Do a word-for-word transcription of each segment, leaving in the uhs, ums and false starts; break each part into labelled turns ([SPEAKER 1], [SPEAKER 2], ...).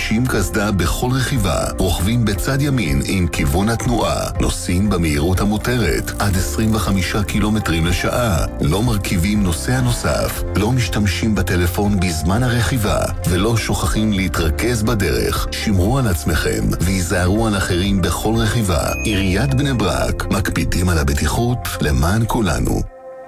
[SPEAKER 1] חובשים קסדה בכל רכיבה, רוכבים בצד ימין עם כיוון התנועה, נוסעים במהירות המותרת עד עשרים וחמישה קילומטרים לשעה, לא מרכיבים נוסע נוסף, לא משתמשים בטלפון בזמן הרכיבה, ולא שוכחים להתרכז בדרך. שמרו על עצמכם והיזהרו על אחרים בכל רכיבה. עיריית בני ברק, מקפידים על הבטיחות למען כולנו.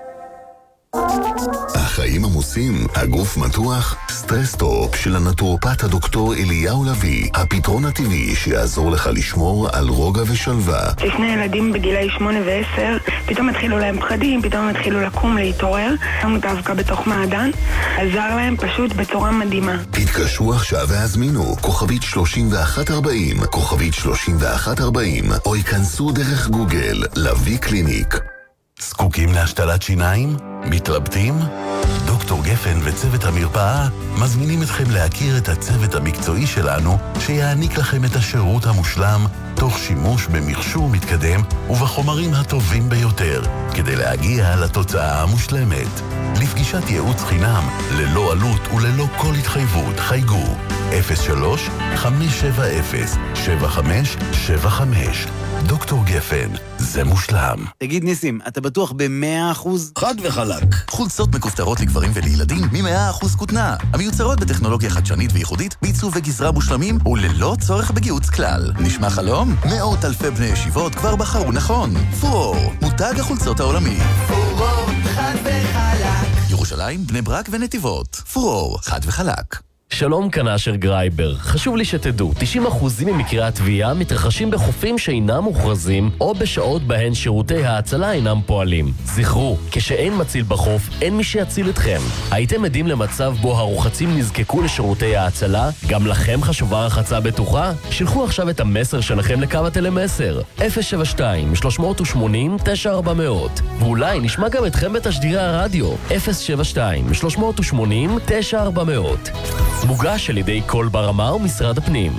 [SPEAKER 1] החיים עמוסים, הגוף מתוח, סטרס-טופ של הנטורופט הדוקטור אליהו לוי, הפתרון הטבעי שיעזור לך לשמור על רוגע ושלווה.
[SPEAKER 2] שני ילדים בגילי שמונה ועשר, פתאום התחילו להם פחדים, פתאום התחילו לקום, להתעורר, שמו דווקא בתוך מעדן, עזר להם פשוט בצורה מדהימה.
[SPEAKER 1] תתקשרו עכשיו והזמינו, כוכבית שלושים ואחת ארבעים, כוכבית שלושים ואחת ארבעים, או ייכנסו דרך גוגל, לוי קליניק.
[SPEAKER 3] זקוקים להשתלת שיניים? מתלבטים? דוקטור גפן וצוות המרפאה מזמינים אתכם להכיר את הצוות המקצועי שלנו שיעניק לכם את השירות המושלם תוך שימוש במכשור מתקדם ובחומרים הטובים ביותר כדי להגיע לתוצאה המושלמת. לפגישת ייעוץ חינם ללא עלות וללא כל התחייבות חייגו אפס שלוש חמש שבע אפס שבע חמש שבע חמש. דוקטור גפן, זה מושלם.
[SPEAKER 4] תגיד ניסים, אתה בטוח ב-מאה אחוז?
[SPEAKER 5] חד וחלק. חולצות מכופתרות לגברים ולילדים מ-מאה אחוז כותנה. המיוצרות בטכנולוגיה חדשנית וייחודית, בעיצוב וגזרה מושלמים וללא צורך בגיוץ כלל. נשמע חלום? מאות אלפי בני ישיבות כבר בחרו נכון. פרור, מותג החולצות העולמי.
[SPEAKER 6] פרור, חד וחלק.
[SPEAKER 5] ירושלים, בני ברק ונתיבות. פרור, חד וחלק.
[SPEAKER 7] שלום, כאן אשר גרייבר. חשוב לי שתדעו, תשעים אחוז ממקרי התביעה מתרחשים בחופים שאינם מוכרזים או בשעות בהן שירותי ההצלה אינם פועלים. זכרו, כשאין מציל בחוף, אין מי שיציל אתכם. הייתם עדים למצב בו הרוחצים נזקקו לשירותי ההצלה? גם לכם חשובה רחצה בטוחה? שלחו עכשיו את המסר שלכם לקו הטלמסר אפס שבע שתיים שלוש שמונים תשע ארבע אפס אפס, ואולי נשמע גם אתכם בתשדירי הרדיו אפס שבע שתיים שלוש שמונים תשע ארבע אפס אפס. מוגש על ידי כל ברמה ומשרד הפנים.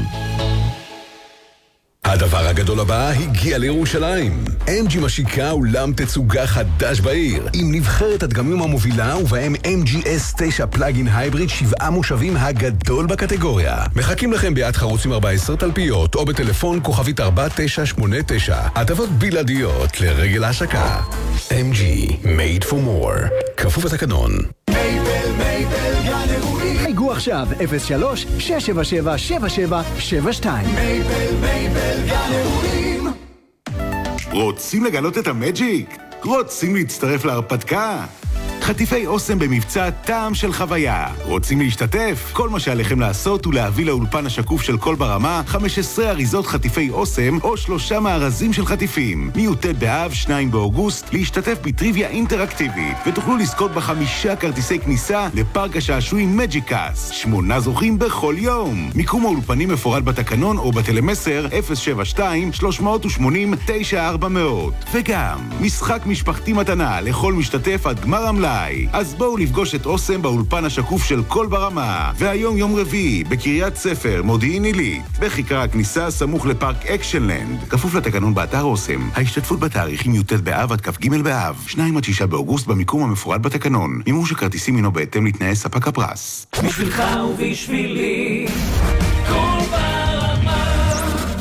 [SPEAKER 8] הדבר הגדול הבא הגיע לירושלים. אם ג'י משיקה אולם תצוגה חדש בעיר, עם נבחרת הדגמים המובילה ובהם אם ג'י אס תשע פלאגין הייבריד שבעה מושבים הגדול בקטגוריה. מחכים לכם ביד חרוצים ארבע עשרה תלפיות או בטלפון כוכבית ארבע תשע שמונה תשע. הטבות בלעדיות לרגל ההשקה. אם ג'י, made for more. כפוף לתקנון.
[SPEAKER 6] מייבל, מייבל, גן אירועים.
[SPEAKER 9] חייגו עכשיו אפס שלוש שש שבע שבע שבע שבע שבע שתיים.
[SPEAKER 6] מייבל, מייבל, גן אירועים.
[SPEAKER 10] רוצים לגלות את המג'יק? רוצים להצטרף להרפתקה? חטיפי אוסם במבצע טעם של חוויה. רוצים להשתתף? כל מה שעליכם לעשות הוא להביא לאולפן השקוף של כל ברמה חמש עשרה אריזות חטיפי אוסם או שלושה מארזים של חטיפים. מי"ט באב, שניים באוגוסט, להשתתף בטריוויה אינטראקטיבית, ותוכלו לזכות בחמישה כרטיסי כניסה לפארק השעשועים מג'יקס. שמונה זוכים בכל יום. מיקום האולפנים מפורט בתקנון או בטלמסר אפס שבע שתיים שלוש שמונים תשע ארבע אפס. וגם משחק משפחתי מתנה לכל משתתף עד גמר המלאי. אז בואו לפגוש את אוסם באולפן השקוף של כל ברמה. והיום יום רביעי בקריית ספר, מודיעין עילית, בכיכר הכניסה סמוך לפארק אקשנלנד. כפוף לתקנון באתר אוסם. ההשתתפות בתאריכים י"ט באב עד כ"ג באב, שניים עד שישה באוגוסט במיקום המפורט בתקנון. מימוש הכרטיסים הינו בהתאם לתנאי ספק הפרס.
[SPEAKER 6] בשבילך ובשבילי כל ברמה.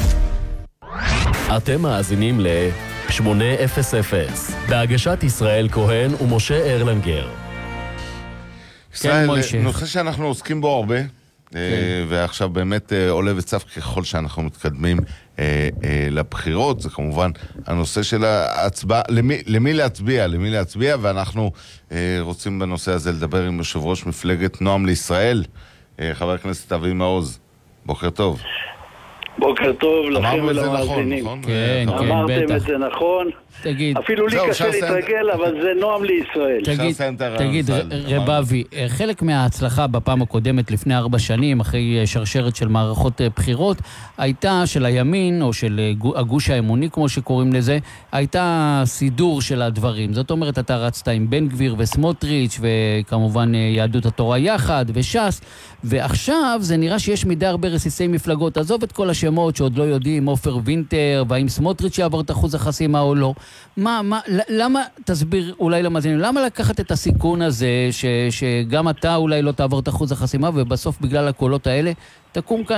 [SPEAKER 7] אתם מאזינים ל... שמונה אפס אפס, בהגשת ישראל כהן ומשה ארלנגר.
[SPEAKER 11] ישראל, נושא שאנחנו עוסקים בו הרבה, ועכשיו באמת עולה וצף ככל שאנחנו מתקדמים לבחירות. זה כמובן הנושא של ההצבעה, למי להצביע, למי להצביע, ואנחנו רוצים בנושא הזה לדבר עם יושב ראש מפלגת נועם לישראל, חבר הכנסת אבי מעוז. בוקר טוב.
[SPEAKER 12] בוקר טוב לכם ולמאזינים. אמרתם את זה נכון. אפילו לי קשה להתרגל, אבל זה נועם לישראל.
[SPEAKER 13] תגיד, רב אבי, חלק מההצלחה בפעם הקודמת לפני ארבע שנים, אחרי שרשרת של מערכות בחירות, הייתה של הימין, או של הגוש האמוני, כמו שקוראים לזה, הייתה סידור של הדברים. זאת אומרת, אתה רצת עם בן גביר וסמוטריץ', וכמובן יהדות התורה יחד, וש"ס, ועכשיו זה נראה שיש מדי הרבה רסיסי מפלגות. עזוב את כל השמות שעוד לא יודעים, עופר וינטר, והאם סמוטריץ' יעבור את אחוז החסימה או לא. מה, מה, למה, תסביר אולי למאזינים, למה לקחת את הסיכון הזה, ש, שגם אתה אולי לא תעבור את אחוז החסימה, ובסוף בגלל הקולות האלה, תקום כאן